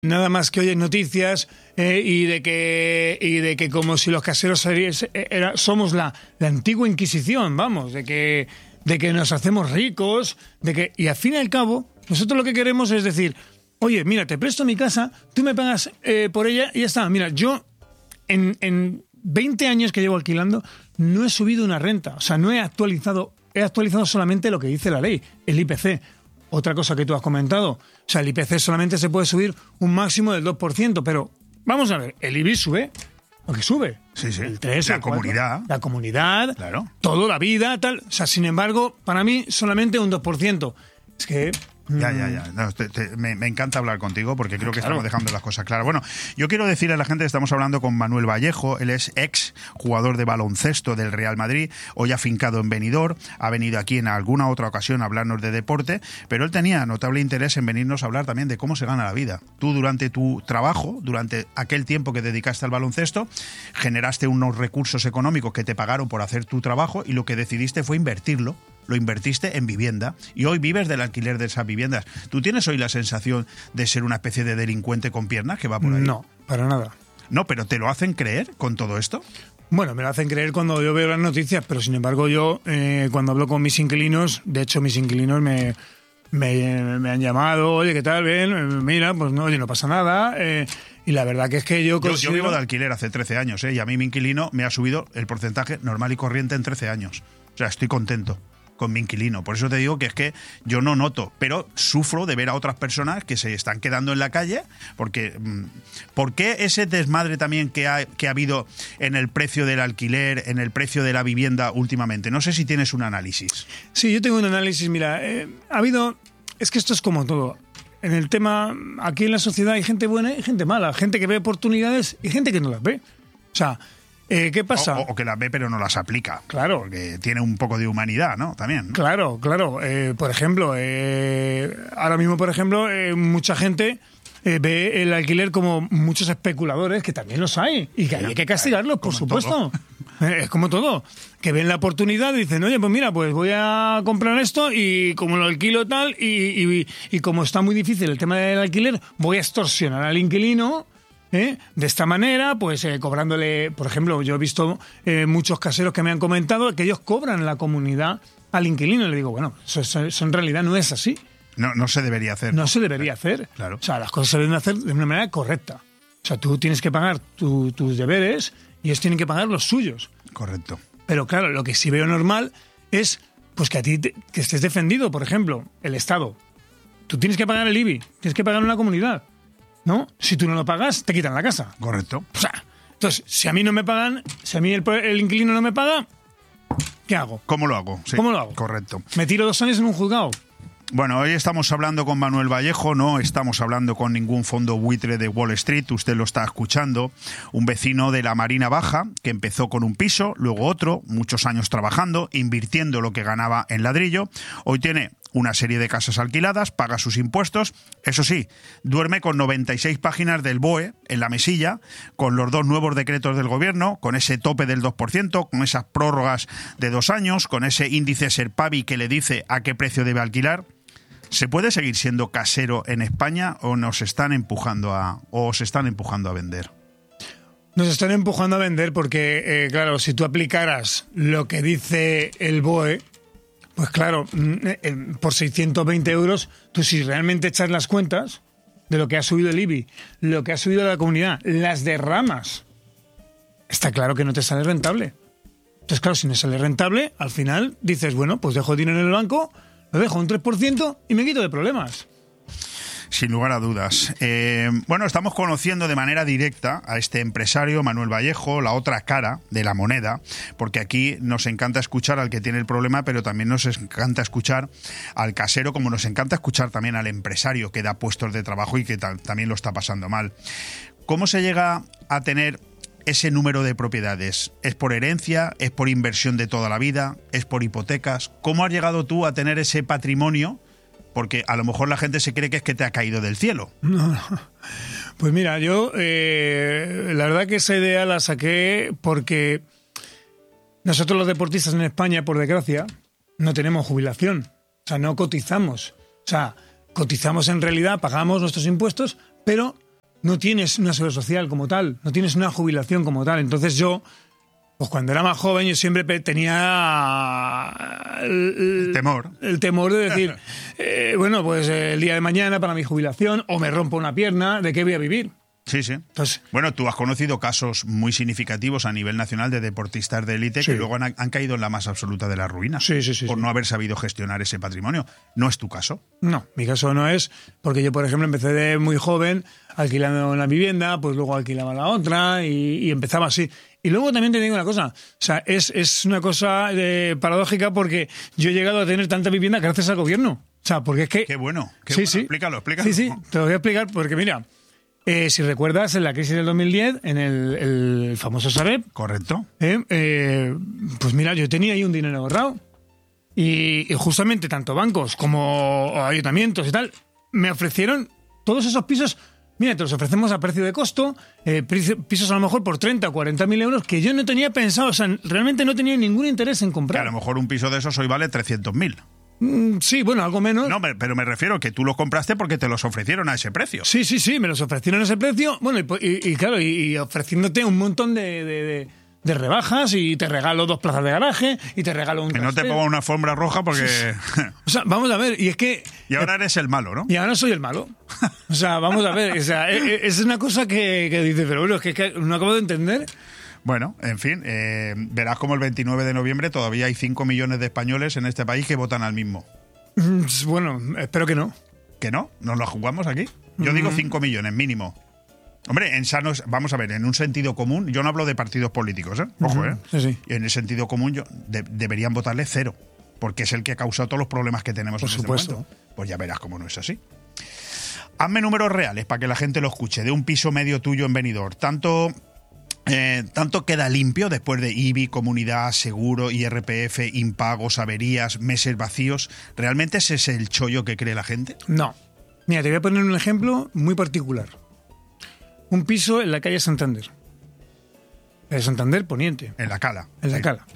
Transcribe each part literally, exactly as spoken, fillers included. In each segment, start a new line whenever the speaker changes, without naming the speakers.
nada más que oyes noticias eh, y de que y de que como si los caseros series, era, somos la, la antigua Inquisición, vamos, de que de que nos hacemos ricos, de que y al fin y al cabo nosotros lo que queremos es decir, oye, mira, te presto mi casa, tú me pagas eh, por ella y ya está. Mira, yo en, en veinte años que llevo alquilando no he subido una renta, o sea, no he actualizado, he actualizado solamente lo que dice la ley, el I P C. Otra cosa que tú has comentado, o sea, el I P C solamente se puede subir un máximo del dos por ciento, pero vamos a ver, el I B I sube, lo que sube.
Sí, sí,
el tres,
la
el cuatro,
comunidad.
La comunidad,
claro.
Toda la vida, tal. O sea, sin embargo, para mí solamente un dos por ciento. Es que...
Ya, ya, ya. No, te, te, me, me encanta hablar contigo porque creo que
claro.
estamos dejando las cosas claras. Bueno, yo quiero decirle a la gente que estamos hablando con Manuel Vallejo. Él es ex jugador de baloncesto del Real Madrid, hoy afincado en Benidorm. Ha venido aquí en alguna otra ocasión a hablarnos de deporte, pero él tenía notable interés en venirnos a hablar también de cómo se gana la vida. Tú, durante tu trabajo, durante aquel tiempo que dedicaste al baloncesto, generaste unos recursos económicos que te pagaron por hacer tu trabajo y lo que decidiste fue invertirlo. Lo invertiste en vivienda y hoy vives del alquiler de esas viviendas. ¿Tú tienes hoy la sensación de ser una especie de delincuente con piernas que va por ahí?
No, para nada.
No, pero ¿te lo hacen creer con todo esto?
Bueno, me lo hacen creer cuando yo veo las noticias, pero sin embargo yo, eh, cuando hablo con mis inquilinos, de hecho mis inquilinos me, me, me han llamado, oye, ¿qué tal? Bien, mira, pues no, oye, no pasa nada. Eh, y la verdad que es que yo considero...
Yo, yo vivo de alquiler hace trece años, ¿eh? Y a mí mi inquilino me ha subido el porcentaje normal y corriente en trece años. O sea, estoy contento con mi inquilino. Por eso te digo que es que yo no noto, pero sufro de ver a otras personas que se están quedando en la calle, porque ¿por qué ese desmadre también que ha, que ha habido en el precio del alquiler, en el precio de la vivienda últimamente? No sé si tienes un análisis.
Sí, yo tengo un análisis. Mira, eh, ha habido... Es que esto es como todo. En el tema, aquí en la sociedad hay gente buena y gente mala, gente que ve oportunidades y gente que no las ve. O sea... Eh, ¿Qué pasa?
O, o que las ve pero no las aplica.
Claro.
Porque tiene un poco de humanidad, ¿no? También, ¿no?
Claro, claro. Eh, por ejemplo, eh, ahora mismo, por ejemplo, eh, mucha gente eh, ve el alquiler como muchos especuladores, que también los hay, y que hay que castigarlos, por supuesto. Eh, es como todo. Que ven la oportunidad y dicen, oye, pues mira, pues voy a comprar esto y como lo alquilo tal, y, y, y como está muy difícil el tema del alquiler, voy a extorsionar al inquilino. ¿Eh? De esta manera, pues eh, cobrándole, por ejemplo, yo he visto eh, muchos caseros que me han comentado que ellos cobran la comunidad al inquilino. Y le digo, bueno, eso, eso, eso en realidad no es así.
No, no se debería hacer.
No se debería hacer.
Claro.
O sea, las cosas se deben hacer de una manera correcta. O sea, tú tienes que pagar tu, tus deberes y ellos tienen que pagar los suyos.
Correcto.
Pero claro, lo que sí veo normal es pues que a ti te, que estés defendido, por ejemplo, el Estado. Tú tienes que pagar el I B I, tienes que pagar una comunidad. ¿No? Si tú no lo pagas, te quitan la casa.
Correcto.
O sea, entonces, si a mí no me pagan, si a mí el, el inquilino no me paga, ¿qué hago?
¿Cómo lo hago? Sí,
¿Cómo lo hago?
Correcto.
¿Me tiro dos años en un juzgado?
Bueno, hoy estamos hablando con Manuel Vallejo, no estamos hablando con ningún fondo buitre de Wall Street, usted lo está escuchando, un vecino de la Marina Baja que empezó con un piso, luego otro, muchos años trabajando, invirtiendo lo que ganaba en ladrillo, hoy tiene una serie de casas alquiladas, paga sus impuestos, eso sí, duerme con noventa y seis páginas del B O E en la mesilla, con los dos nuevos decretos del gobierno, con ese tope del dos por ciento, con esas prórrogas de dos años, con ese índice Serpavi que le dice a qué precio debe alquilar. ¿Se puede seguir siendo casero en España o nos están empujando a, o se están empujando a vender?
Nos están empujando a vender porque, eh, claro, si tú aplicaras lo que dice el B O E, pues claro, por seiscientos veinte euros, tú si realmente echas las cuentas de lo que ha subido el I B I, lo que ha subido la comunidad, las derramas, está claro que no te sale rentable. Entonces, claro, si no sale rentable, al final dices, bueno, pues dejo dinero en el banco, lo dejo un tres por ciento y me quito de problemas.
Sin lugar a dudas. Eh, bueno, estamos conociendo de manera directa a este empresario, Manuel Vallejo, la otra cara de la moneda, porque aquí nos encanta escuchar al que tiene el problema, pero también nos encanta escuchar al casero, como nos encanta escuchar también al empresario que da puestos de trabajo y que ta- también lo está pasando mal. ¿Cómo se llega a tener ese número de propiedades? ¿Es por herencia? ¿Es por inversión de toda la vida? ¿Es por hipotecas? ¿Cómo has llegado tú a tener ese patrimonio? Porque a lo mejor la gente se cree que es que te ha caído del cielo.
No, no. Pues mira, yo eh, la verdad que esa idea la saqué porque nosotros los deportistas en España, por desgracia, no tenemos jubilación. O sea, no cotizamos. O sea, cotizamos en realidad, pagamos nuestros impuestos, pero no tienes una seguridad social como tal, no tienes una jubilación como tal. Entonces yo, pues cuando era más joven, yo siempre tenía el,
el temor.
El temor de decir, eh, bueno, pues el día de mañana para mi jubilación, o me rompo una pierna, ¿de qué voy a vivir?
Sí, sí.
Entonces,
bueno, tú has conocido casos muy significativos a nivel nacional de deportistas de élite
sí.
que luego han, han caído en la más absoluta de la ruina
sí, sí, sí,
por
sí.
no haber sabido gestionar ese patrimonio. ¿No es tu caso?
No, mi caso no es, porque yo, por ejemplo, empecé de muy joven alquilando una vivienda, pues luego alquilaba la otra y, y empezaba así. Y luego también te digo una cosa, o sea, es, es una cosa eh, paradójica porque yo he llegado a tener tanta vivienda gracias al gobierno. O sea, porque es que...
Qué bueno, qué
sí,
bueno.
Sí.
Explícalo, explícalo.
Sí, sí, te lo voy a explicar porque mira... Eh, si recuerdas, en la crisis del dos mil diez, en el, el famoso Sareb...
Correcto.
Eh, eh, pues mira, yo tenía ahí un dinero ahorrado. Y, y justamente tanto bancos como ayuntamientos y tal, me ofrecieron todos esos pisos... Mira, te los ofrecemos a precio de costo, eh, pisos a lo mejor por treinta o cuarenta mil euros, que yo no tenía pensado, o sea, realmente no tenía ningún interés en comprar.
Que a lo mejor un piso de esos hoy vale trescientos mil.
Sí, bueno, algo menos.
No, pero me refiero que tú los compraste porque te los ofrecieron a ese precio.
Sí, sí, sí, me los ofrecieron a ese precio. Bueno, y, y, y claro, y, y ofreciéndote un montón de, de, de, de rebajas y te regalo dos plazas de garaje y te regalo un...
Que no te ponga una alfombra roja porque...
O sea, vamos a ver, y es que...
Y ahora eres el malo, ¿no?
Y ahora soy el malo. O sea, vamos a ver, o sea, es, es una cosa que, que dices, pero bueno, es que, es que no acabo de entender...
Bueno, en fin, eh, verás como el veintinueve de noviembre todavía hay cinco millones de españoles en este país que votan al mismo.
Bueno, espero que no.
¿Que no? ¿Nos lo jugamos aquí? Yo digo cinco millones mínimo. Hombre, en sanos, vamos a ver, en un sentido común, yo no hablo de partidos políticos, ¿eh? Ojo, ¿eh?
Sí, sí.
En el sentido común yo, de, deberían votarle cero, porque es el que ha causado todos los problemas que tenemos
Por
en
supuesto.
este momento. Pues ya verás cómo no es así. Hazme números reales para que la gente lo escuche, de un piso medio tuyo en Benidorm. Tanto... Eh, ¿Tanto queda limpio después de I B I, comunidad, seguro, I R P F, impagos, averías, meses vacíos? ¿Realmente ese es el chollo que cree la gente?
No. Mira, te voy a poner un ejemplo muy particular. Un piso en la calle Santander. En Santander Poniente.
En la Cala.
En la
sí.
Cala.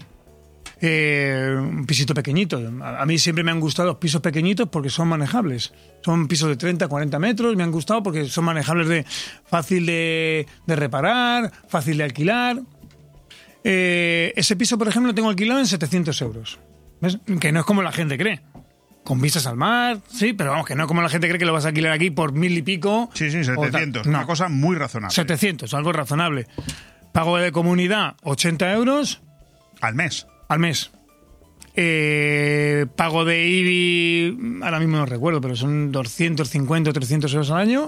Eh, un pisito pequeñito. A, a mí siempre me han gustado los pisos pequeñitos porque son manejables. Son pisos de treinta, cuarenta metros. Me han gustado porque son manejables, de fácil de, de reparar, fácil de alquilar. Eh, ese piso, por ejemplo, lo tengo alquilado en setecientos euros. ¿Ves? Que no es como la gente cree. Con vistas al mar, sí, pero vamos, que no como la gente cree que lo vas a alquilar aquí por mil y pico.
Sí, sí, setecientos.
No.
Una cosa muy razonable.
setecientos, algo razonable. Pago de comunidad, ochenta euros.
Al mes.
Al mes. Eh, pago de I B I, ahora mismo no recuerdo, pero son doscientos cincuenta o trescientos euros al año.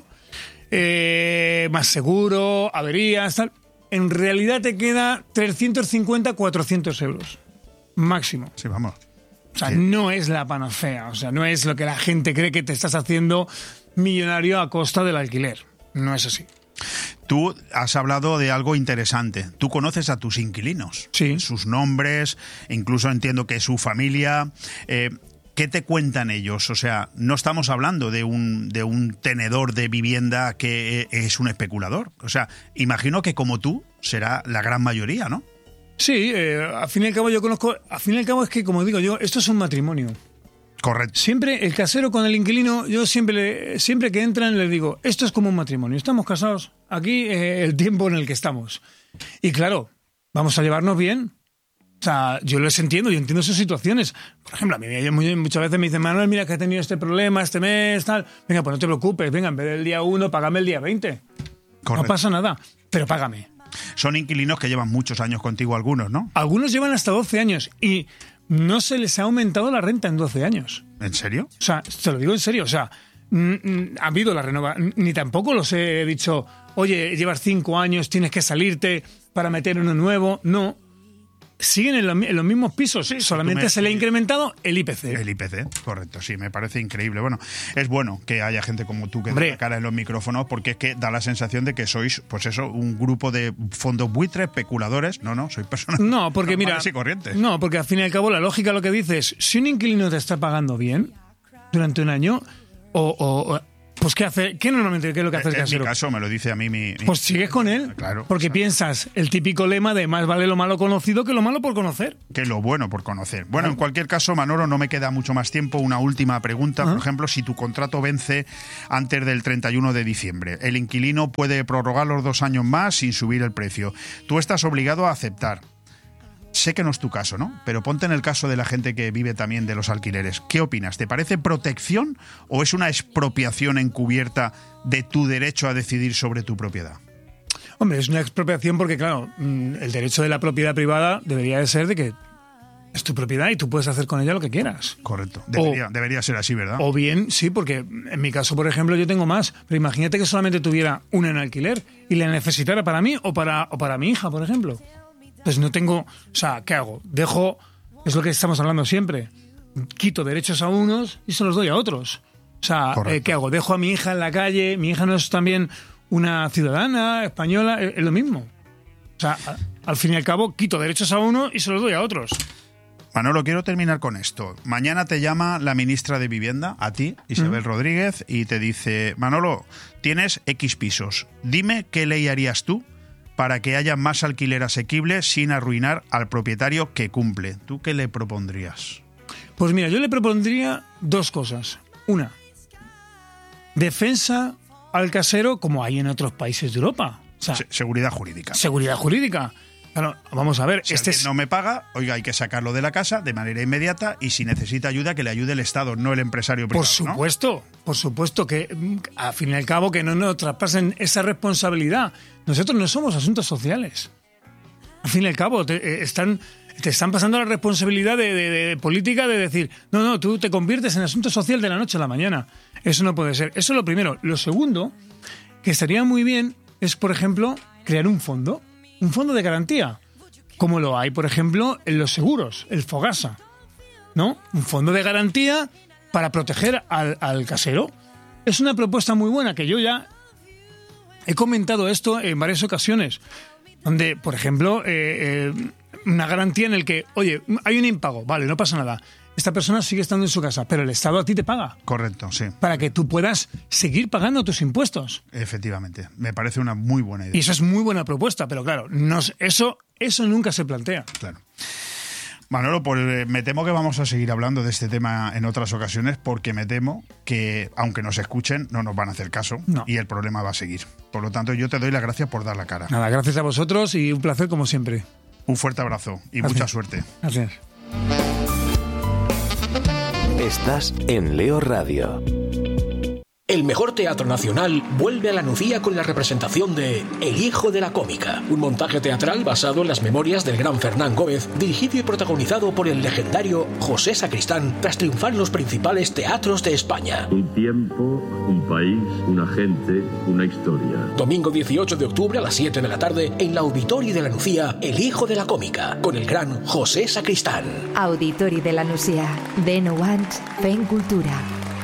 Eh, más seguro, averías, tal. En realidad te queda trescientos cincuenta, cuatrocientos euros. Máximo.
Sí, vamos.
O sea,
Sí.
no es la panacea. O sea, no es lo que la gente cree que te estás haciendo millonario a costa del alquiler. No es así.
Tú has hablado de algo interesante. Tú conoces a tus inquilinos.
Sí.
Sus nombres, incluso entiendo que su familia. Eh, ¿Qué te cuentan ellos? O sea, no estamos hablando de un, de un tenedor de vivienda que es un especulador. O sea, imagino que como tú será la gran mayoría, ¿no?
Sí, eh, al fin y al cabo yo conozco... Al fin y al cabo es que, como digo yo, esto es un matrimonio.
Correcto.
Siempre el casero con el inquilino, yo siempre le- siempre que entran les digo, esto es como un matrimonio, estamos casados aquí eh, el tiempo en el que estamos. Y claro, vamos a llevarnos bien. O sea, yo les entiendo, yo entiendo sus situaciones. Por ejemplo, a mí me- muy- muchas veces me dicen, Manuel, mira que he tenido este problema este mes, tal. Venga, pues no te preocupes, venga, en vez del día uno, págame el día veinte.
Correcto.
No pasa nada, pero págame.
Son inquilinos que llevan muchos años contigo algunos, ¿no?
Algunos llevan hasta doce años y no se les ha aumentado la renta en doce años.
¿En serio?
O sea, te lo digo en serio, o sea, mm, mm, ha habido la renovación, ni tampoco los he dicho, oye, llevas cinco años, tienes que salirte para meter uno nuevo. No, siguen en, lo- en los mismos pisos, solamente
me-
se le ha incrementado el I P C.
El I P C, correcto, sí, me parece increíble. Bueno, es bueno que haya gente como tú que
Hombre.
dé la cara en los micrófonos porque es que da la sensación de que sois, pues eso, un grupo de fondos buitres, especuladores. No, no, sois personas
No, porque mira,
normales y corrientes.
no, porque al fin y al cabo la lógica lo que dice es, si un inquilino te está pagando bien durante un año, o, o- o, pues Pues ¿qué hace? ¿Qué normalmente qué es lo que hace el casero?
En mi caso me lo dice a mí mi... mi
pues sigues con él,
claro,
porque
o sea,
piensas el típico lema de más vale lo malo conocido que lo malo por conocer.
Que lo bueno por conocer. Bueno,
Ah.
en cualquier caso, Manolo, no me queda mucho más tiempo. Una última pregunta.
Ah.
Por ejemplo, si tu contrato vence antes del treinta y uno de diciembre, el inquilino puede prorrogar los dos años más sin subir el precio. Tú estás obligado a aceptar. Sé que no es tu caso, ¿no? Pero ponte en el caso de la gente que vive también de los alquileres. ¿Qué opinas? ¿Te parece protección o es una expropiación encubierta de tu derecho a decidir sobre tu propiedad?
Hombre, es una expropiación porque, claro, el derecho de la propiedad privada debería de ser de que es tu propiedad y tú puedes hacer con ella lo que quieras.
Correcto. Debería, o, debería ser así, ¿verdad?
O bien, sí, porque en mi caso, por ejemplo, yo tengo más. Pero imagínate que solamente tuviera una en alquiler y la necesitara para mí o para, o para mi hija, por ejemplo. Pues no tengo... O sea, ¿qué hago? Dejo... Es lo que estamos hablando siempre. Quito derechos a unos y se los doy a otros. O sea, eh, ¿qué hago? Dejo a mi hija en la calle. Mi hija no es también una ciudadana española. Es, es lo mismo. O sea, a, al fin y al cabo, quito derechos a uno y se los doy a otros.
Manolo, quiero terminar con esto. Mañana te llama la ministra de Vivienda, a ti, Isabel mm. Rodríguez, y te dice, Manolo, tienes X pisos. Dime qué ley harías tú para que haya más alquiler asequible sin arruinar al propietario que cumple. ¿Tú qué le propondrías?
Pues mira, yo le propondría dos cosas. Una, defensa al casero como hay en otros países de Europa. O sea,
Se- seguridad jurídica.
Seguridad jurídica. Claro, vamos a ver.
Si
este
alguien
es...
no me paga, oiga, hay que sacarlo de la casa de manera inmediata y si necesita ayuda, que le ayude el Estado, no el empresario privado.
Por supuesto, ¿no? por supuesto que al fin y al cabo que no nos traspasen esa responsabilidad. Nosotros no somos asuntos sociales. Al fin y al cabo te, eh, están, te están pasando la responsabilidad de, de, de política de decir, no, no, tú te conviertes en asunto social de la noche a la mañana. Eso no puede ser. Eso es lo primero. Lo segundo, que estaría muy bien, es, por ejemplo, crear un fondo. Un fondo de garantía, como lo hay, por ejemplo, en los seguros, el Fogasa, ¿no? Un fondo de garantía para proteger al, al casero. Es una propuesta muy buena que yo ya he comentado esto en varias ocasiones, donde, por ejemplo, eh, eh, una garantía en el que, oye, hay un impago, vale, no pasa nada. Esta persona sigue estando en su casa, pero el Estado a ti te paga.
Correcto, sí.
Para que tú puedas seguir pagando tus impuestos.
Efectivamente, me parece una muy buena idea.
Y eso es muy buena propuesta, pero claro, no, eso, eso nunca se plantea.
Claro. Manolo, pues me temo que vamos a seguir hablando de este tema en otras ocasiones porque me temo que, aunque nos escuchen, no nos van a hacer caso
no.
y el problema va a seguir. Por lo tanto, yo te doy las gracias por dar la cara.
Nada, gracias a vosotros y un placer como siempre.
Un fuerte abrazo y
Gracias.
mucha suerte.
Gracias.
Estás en Leo Radio.
El mejor teatro nacional vuelve a la Nucía con la representación de El hijo de la cómica, un montaje teatral basado en las memorias del gran Fernán Gómez, dirigido y protagonizado por el legendario José Sacristán, tras triunfar en los principales teatros de España.
Un tiempo, un país, una gente, una historia.
Domingo dieciocho de octubre a las siete de la tarde en la Auditori de la Nucía, El hijo de la cómica, con el gran José Sacristán.
Auditori de la Nucía. De no Ants, Fent Cultura.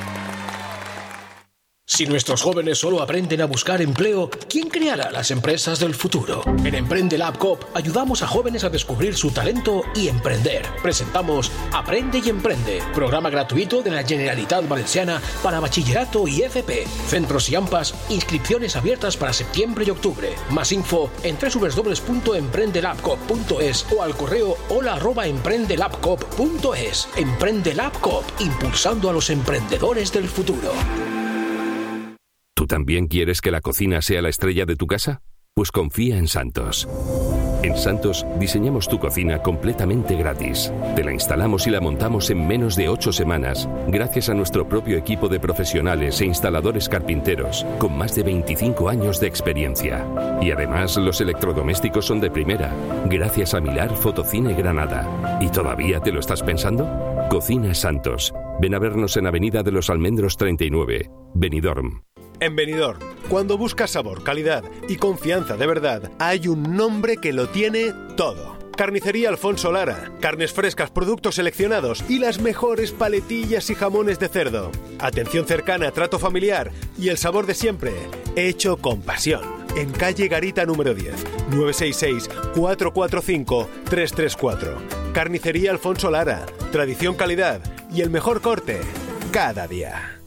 Si nuestros jóvenes solo aprenden a buscar empleo, ¿quién creará las empresas del futuro? En Emprende Lab Coop ayudamos a jóvenes a descubrir su talento y emprender. Presentamos Aprende y Emprende, programa gratuito de la Generalitat Valenciana para bachillerato y F P. Centros y AMPAs, inscripciones abiertas para septiembre y octubre. Más info en doble u doble u doble u punto emprende lab coop punto es o al correo hola arroba emprende lab coop punto es. Emprende Lab Coop, impulsando a los emprendedores del futuro.
¿Tú también quieres que la cocina sea la estrella de tu casa? Pues confía en Santos. En Santos diseñamos tu cocina completamente gratis. Te la instalamos y la montamos en menos de ocho semanas, gracias a nuestro propio equipo de profesionales e instaladores carpinteros, con más de veinticinco años de experiencia. Y además los electrodomésticos son de primera, gracias a Milar Fotocine Granada. ¿Y todavía te lo estás pensando? Cocina Santos. Ven a vernos en Avenida de los Almendros treinta y nueve, Benidorm.
En Benidorm, cuando buscas sabor, calidad y confianza de verdad, hay un nombre que lo tiene todo. Carnicería Alfonso Lara. Carnes frescas, productos seleccionados y las mejores paletillas y jamones de cerdo. Atención cercana, trato familiar y el sabor de siempre, hecho con pasión. En calle Garita número diez, nueve seis seis, cuatro cuatro cinco, tres tres cuatro. Carnicería Alfonso Lara. Tradición, calidad y el mejor corte cada día.